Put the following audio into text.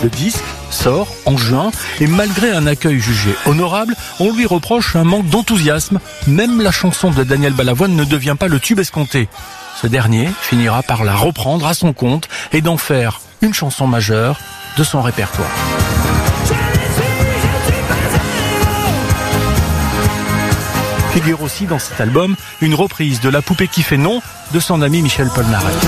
disque sort en juin et malgré un accueil jugé honorable, on lui reproche un manque d'enthousiasme. Même la chanson de Daniel Balavoine ne devient pas le tube escompté. Ce dernier finira par la reprendre à son compte et d'en faire une chanson majeure de son répertoire. Figure aussi dans cet album une reprise de La poupée qui fait non de son ami Michel Polnareff.